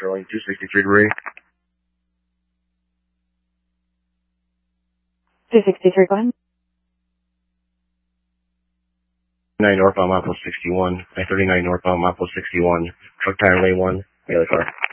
Sterling 263 to Ray. 263, go ahead. 9 northbound Maples 61, 939 northbound Maples 61, truck tire lane 1, Bailey car.